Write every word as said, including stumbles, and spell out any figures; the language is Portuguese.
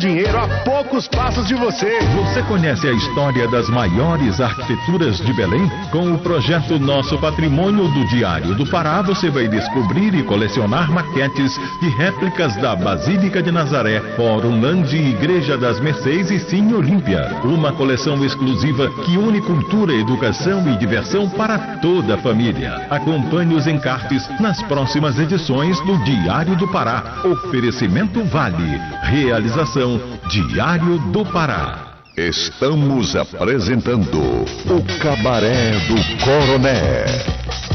Dinheiro a poucos passos de você. Você conhece a história das maiores arquiteturas de Belém? Com o projeto Nosso Patrimônio do Diário do Pará, você vai descobrir e colecionar maquetes e réplicas da Basílica de Nazaré, Fórum Land, Igreja das Mercês e Cine Olímpia. Uma coleção exclusiva que une cultura, educação e diversão para toda a família. Acompanhe os encartes nas próximas edições do Diário do Pará. Oferecimento Vale. Realização Diário do Pará. Estamos apresentando o Cabaré do Coroné.